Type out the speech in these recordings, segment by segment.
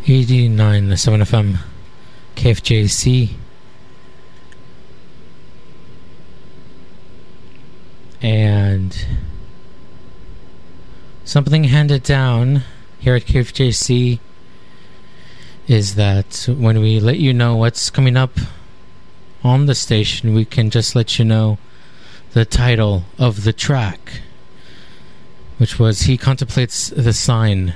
89.7 FM, KFJC. And something handed down here at KFJC is that when we let you know what's coming up on the station, we can just let you know the title of the track, which was He Contemplates the Sign.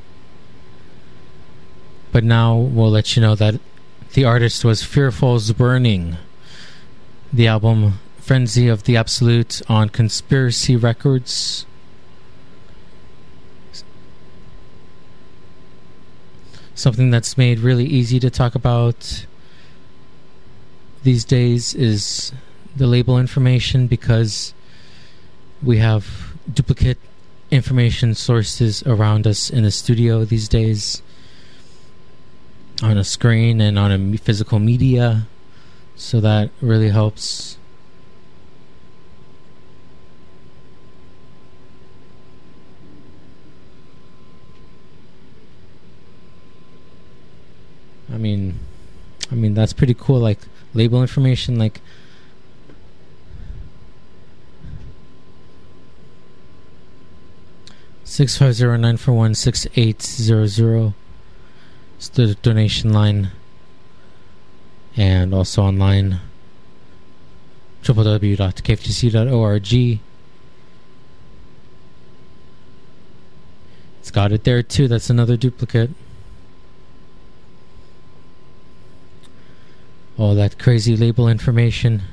But now we'll let you know that the artist was Fearful's Burning. The album Frenzy of the Absolute on Conspiracy Records. Something that's made really easy to talk about these days is the label information, because we have duplicate information sources around us in the studio these days, on a screen and on a physical media, so that really helps. I mean that's pretty cool, like label information, like (650-941-6800) is the donation line, and also online www.kftc.org. It's got it there too. That's another duplicate. All that crazy label information.